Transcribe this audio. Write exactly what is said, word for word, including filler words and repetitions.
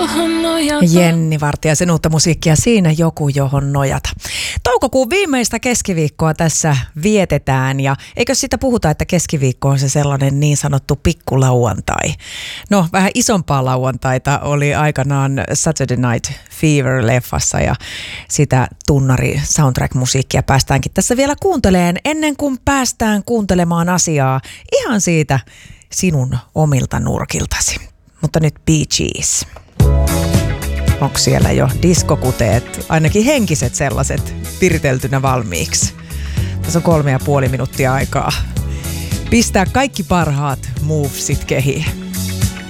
johon nojata. Jenni Vartiaisen uutta musiikkia, siinä joku johon nojata. Toukokuun viimeistä keskiviikkoa tässä vietetään ja eikö sitä puhuta, että keskiviikko on se sellainen niin sanottu pikkulauantai. No vähän isompaa lauantaita oli aikanaan Saturday Night Fever-leffassa ja sitä tunnari soundtrack-musiikkia päästäänkin tässä vielä kuunteleen ennen kuin päästään kuuntelemaan asiaa ihan siitä sinun omilta nurkiltasi. Mutta nyt Bee Gees. Onko siellä jo diskokuteet, ainakin henkiset sellaiset, viriteltynä valmiiksi? Tässä on kolme ja puoli minuuttia aikaa pistää kaikki parhaat movesit kehiin.